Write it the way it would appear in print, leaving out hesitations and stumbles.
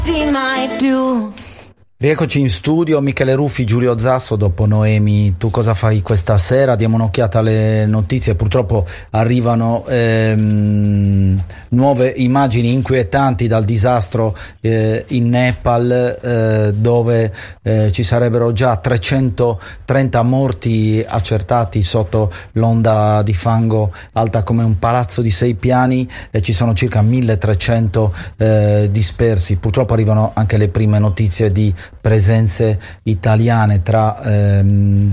mai più. Rieccoci in studio, Michele Ruffi, Giulio Zasso. Dopo Noemi, tu cosa fai questa sera? Diamo un'occhiata alle notizie. Purtroppo arrivano nuove immagini inquietanti dal disastro in Nepal, dove ci sarebbero già 330 morti accertati sotto l'onda di fango alta come un palazzo di 6 piani, e ci sono circa 1300 dispersi. Purtroppo arrivano anche le prime notizie di presenze italiane tra